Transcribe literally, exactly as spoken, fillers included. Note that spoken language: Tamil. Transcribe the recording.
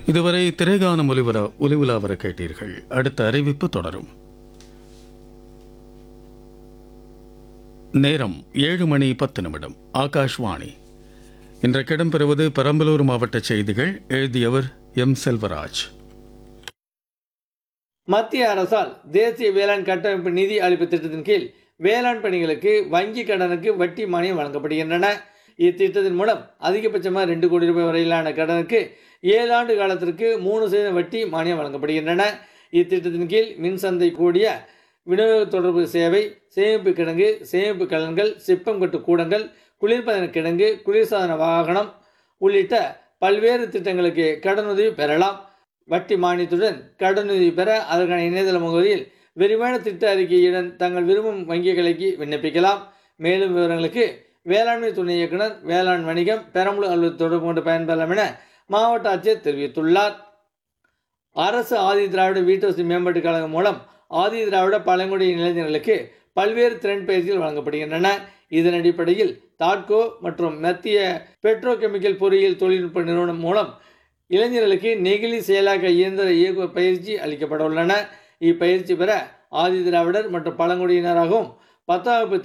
இதுவரை திரைகானம் ஒலிவிழா ஒலிவிழா வர கேட்டீர்கள். அடுத்த அறிவிப்பு தொடரும். நேரம் ஏழு மணி பத்து நிமிடம். ஆகாஷ்வாணி. இன்றைக்கு இடம்பெறுவது பெரம்பலூர் மாவட்ட செய்திகள். எழுதியவர் எம் செல்வராஜ். மத்திய அரசால் தேசிய வேளாண் கட்டமைப்பு நிதி அளிப்பு திட்டத்தின் கீழ் வேளாண் பணிகளுக்கு வங்கி கடனுக்கு வட்டி மானியம் வழங்கப்படுகின்றன. இத்திட்டத்தின் மூலம் அதிகபட்சமாக ரெண்டு கோடி ரூபாய் வரையிலான கடனுக்கு ஏழு ஆண்டு காலத்திற்கு மூணு சதவீதம் வட்டி மானியம் வழங்கப்படுகின்றன. இத்திட்டத்தின் கீழ் மின்சந்தை கூடிய விநியோக தொடர்பு சேவை, சேமிப்பு கிடங்கு, சேமிப்பு கலன்கள், சிப்பம் கட்டு கூடங்கள், குளிர்பதன கிடங்கு, குளிர்சாதன வாகனம் உள்ளிட்ட பல்வேறு திட்டங்களுக்கு கடனுதவி பெறலாம். வட்டி மானியத்துடன் கடனுதவி பெற அதற்கான இணையதள முகவரியில் விரிவான திட்ட அறிக்கையுடன் தங்கள் விரும்பும் வங்கி கிளைக்கு விண்ணப்பிக்கலாம். மேலும் விவரங்களுக்கு வேளாண்மை துணை இயக்குனர், வேளாண் வணிகம், பெரம்பலூர் அலுவலக தொடர்பு கொண்டு பயன்பெறலாம் என மாவட்ட ஆட்சியர் தெரிவித்துள்ளார். அரசு ஆதி திராவிட வீட்டரசு மேம்பாட்டுக் கழகம் மூலம் ஆதி திராவிட பழங்குடியின இளைஞர்களுக்கு பல்வேறு திறன் பயிற்சிகள் வழங்கப்படுகின்றன. இதன் அடிப்படையில் தாட்கோ மற்றும் மத்திய பெட்ரோ கெமிக்கல் பொறியியல் தொழில்நுட்ப நிறுவனம் மூலம் இளைஞர்களுக்கு நெகிழி செயலாக்க இயந்திர இயக்க பயிற்சி அளிக்கப்பட உள்ளன. இப்பயிற்சி பெற ஆதி திராவிடர் மற்றும் பழங்குடியினராகவும் பத்தாம் வகுப்பு